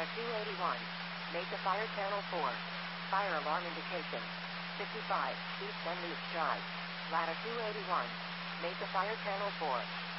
Ladder 281. Mesa Fire Channel 4. Fire alarm indication. 55, East Enleaf Drive. Ladder 281. Mesa Fire Channel 4.